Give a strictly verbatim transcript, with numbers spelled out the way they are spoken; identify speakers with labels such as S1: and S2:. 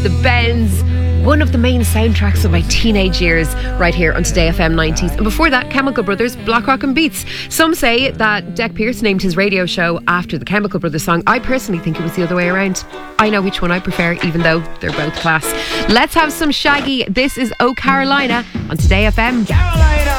S1: The Bends, one of the main soundtracks of my teenage years, right here on Today F M nineties. And before that, Chemical Brothers, Black Rock and Beats. Some say that Deck Pearce named his radio show after the Chemical Brothers song. I personally think it was the other way around. I know which one I prefer, even though they're both class. Let's have some Shaggy. This is Oh Carolina on Today F M.
S2: Carolina!